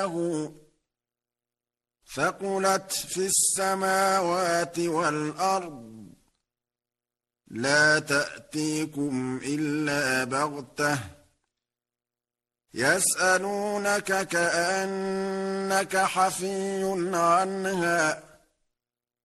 ثقلت في السماوات والأرض لا تأتيكم إلا بغتة يسألونك كأنك حفي عنها